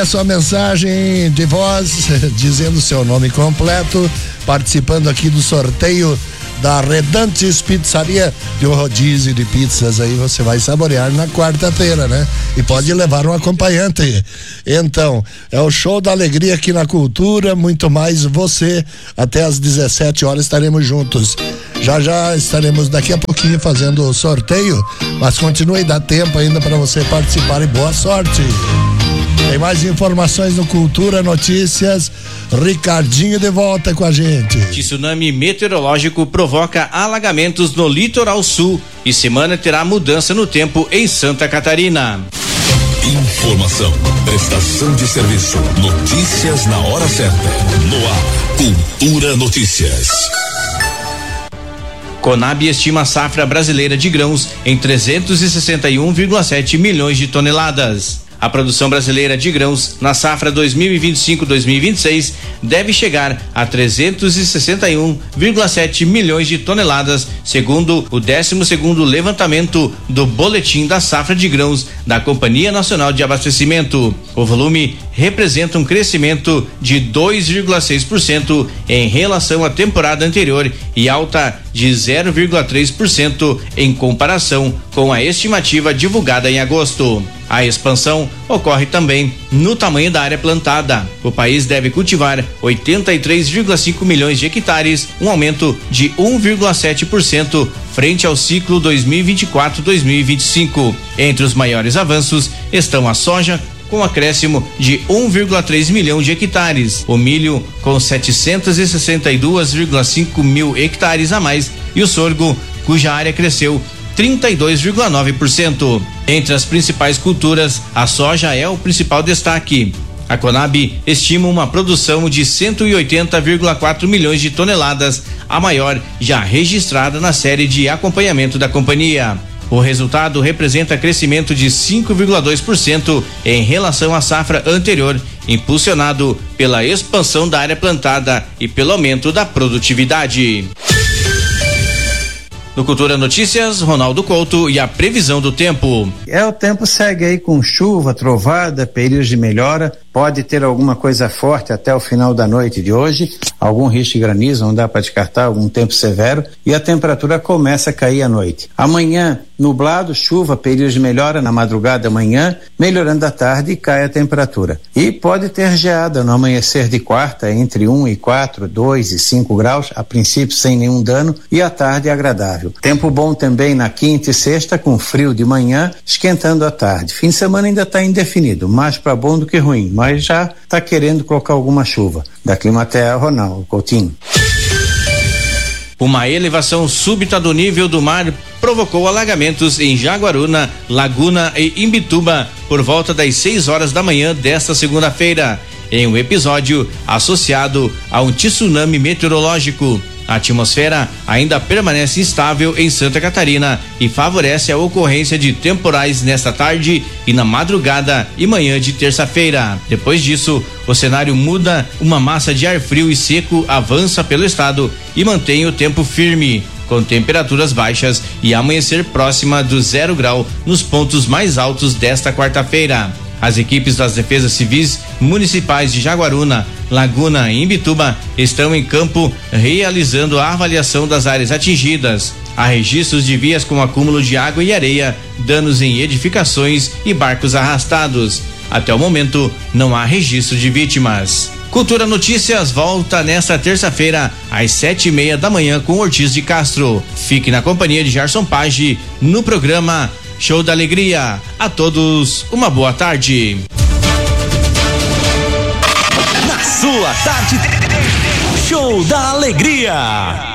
A sua mensagem de voz dizendo seu nome completo, participando aqui do sorteio da Redantes Pizzaria, de um rodízio de pizzas aí você vai saborear na quarta-feira, né? E pode levar um acompanhante. Então, é o show da alegria aqui na Cultura, muito mais você, até às 17 horas estaremos juntos. Já estaremos daqui a pouquinho fazendo o sorteio, mas continue, dá tempo ainda para você participar e boa sorte. Tem mais informações no Cultura Notícias, Ricardinho de volta com a gente. Tsunami meteorológico provoca alagamentos no litoral sul e semana terá mudança no tempo em Santa Catarina. Informação, prestação de serviço, notícias na hora certa, no ar, Cultura Notícias. Conab estima a safra brasileira de grãos em 361,7 milhões de toneladas. A produção brasileira de grãos na safra 2025-2026 deve chegar a 361,7 milhões de toneladas, segundo o 12º levantamento do Boletim da Safra de Grãos da Companhia Nacional de Abastecimento. O volume representa um crescimento de 2,6% em relação à temporada anterior e alta de 0,3% em comparação com a estimativa divulgada em agosto. A expansão ocorre também no tamanho da área plantada. O país deve cultivar 83,5 milhões de hectares, um aumento de 1,7% frente ao ciclo 2024-2025. Entre os maiores avanços estão a soja, com acréscimo de 1,3 milhão de hectares, o milho com 762,5 mil hectares a mais e o sorgo, cuja área cresceu 32,9%. Entre as principais culturas, a soja é o principal destaque. A Conab estima uma produção de 180,4 milhões de toneladas, a maior já registrada na série de acompanhamento da companhia. O resultado representa crescimento de 5,2% em relação à safra anterior, impulsionado pela expansão da área plantada e pelo aumento da produtividade. No Cultura Notícias, Ronaldo Couto e a previsão do tempo. O tempo segue aí com chuva, trovada, períodos de melhora. Pode ter alguma coisa forte até o final da noite de hoje, algum risco de granizo, não dá para descartar, algum tempo severo, e a temperatura começa a cair à noite. Amanhã, nublado, chuva, períodos de melhora na madrugada amanhã, melhorando à tarde e cai a temperatura. E pode ter geada no amanhecer de quarta, entre 1 e 4, 2 e 5 graus, a princípio sem nenhum dano, e à tarde agradável. Tempo bom também na quinta e sexta, com frio de manhã, esquentando à tarde. Fim de semana ainda está indefinido, mais para bom do que ruim, mas já está querendo colocar alguma chuva. Da Climatea, Ronaldo Coutinho. Uma elevação súbita do nível do mar provocou alagamentos em Jaguaruna, Laguna e Imbituba por volta das 6 horas da manhã desta segunda-feira, em um episódio associado a um tsunami meteorológico. A atmosfera ainda permanece instável em Santa Catarina e favorece a ocorrência de temporais nesta tarde e na madrugada e manhã de terça-feira. Depois disso, o cenário muda, uma massa de ar frio e seco avança pelo estado e mantém o tempo firme, com temperaturas baixas e amanhecer próxima do 0 grau nos pontos mais altos desta quarta-feira. As equipes das defesas civis municipais de Jaguaruna, Laguna e Imbituba estão em campo realizando a avaliação das áreas atingidas. Há registros de vias com acúmulo de água e areia, danos em edificações e barcos arrastados. Até o momento, não há registro de vítimas. Cultura Notícias volta nesta terça-feira às 7:30 da manhã com Ortiz de Castro. Fique na companhia de Gerson Page no programa Show da Alegria. A todos, uma boa tarde. Na sua tarde, Show da Alegria.